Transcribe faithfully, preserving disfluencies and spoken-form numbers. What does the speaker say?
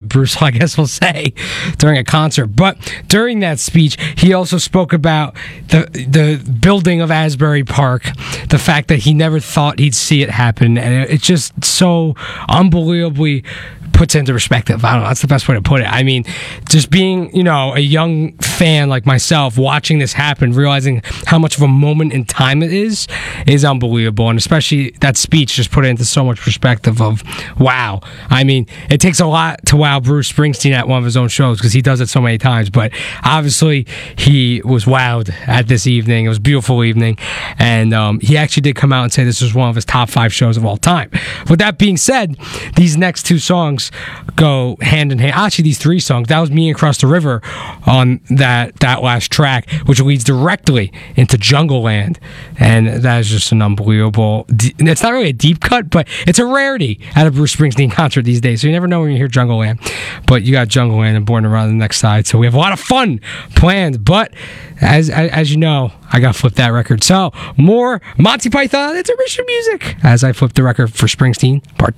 Bruce, I guess we'll say, during a concert. But during that speech, he also spoke about the the building of Asbury Park, the fact that he never thought he'd see it happen, and it, it's just so unbelievably puts into perspective. I don't know, that's the best way to put it. I mean, just being, you know, a young fan like myself, watching this happen, realizing how much of a moment in time it is, is unbelievable. And especially that speech just put it into so much perspective of, wow. I mean, it takes a lot to wow Bruce Springsteen at one of his own shows because he does it so many times, but obviously he was wowed at this evening. It was a beautiful evening, and um, he actually did come out and say this was one of his top five shows of all time. With that being said, these next two songs go hand in hand. Actually, these three songs. That was Me and Across the River on that that last track, which leads directly into Jungle Land, and that is just an unbelievable. It's not really a deep cut, but it's a rarity at a Bruce Springsteen concert these days. So you never know when you hear Jungle Land. But you got Jungle Land and Born to Run on the next side. So we have a lot of fun planned. But as as, as you know, I got to flip that record. So more Monty Python. It's original music as I flip the record for Springsteen Part Two.